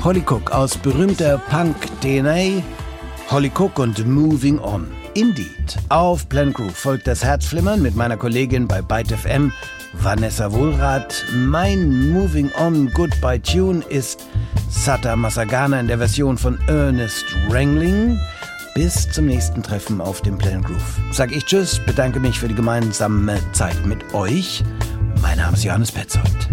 Holly Cook aus berühmter Punk-DNA. Holly Cook und Moving On. Indeed. Auf Planet Groove folgt das Herzflimmern mit meiner Kollegin bei Byte FM, Vanessa Wohlrath. Mein Moving On Goodbye Tune ist Sata Masagana in der Version von Ernest Wrangling. Bis zum nächsten Treffen auf dem Planet Groove. Sag ich Tschüss, bedanke mich für die gemeinsame Zeit mit euch. Mein Name ist Johannes Petzold.